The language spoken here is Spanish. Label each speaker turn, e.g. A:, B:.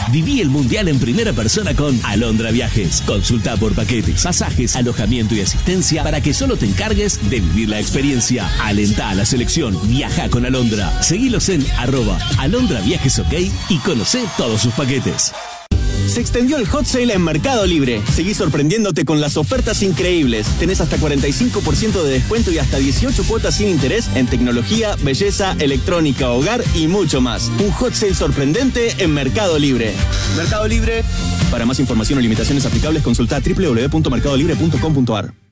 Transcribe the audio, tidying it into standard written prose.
A: Viví el Mundial en primera persona con Alondra Viajes. Consulta por paquetes, pasajes, alojamiento y asistencia para que solo te encargues de vivir la experiencia. Alentá a la selección. Viaja con Alondra. Seguilos en @AlondraViajesOK y conocé todos sus paquetes.
B: Se extendió el hot sale en Mercado Libre. Seguí sorprendiéndote con las ofertas increíbles. Tenés hasta 45% de descuento y hasta 18 cuotas sin interés en tecnología, belleza, electrónica, hogar y mucho más. Un hot sale sorprendente en Mercado Libre. Mercado Libre. Para más información o limitaciones aplicables, consulta www.mercadolibre.com.ar.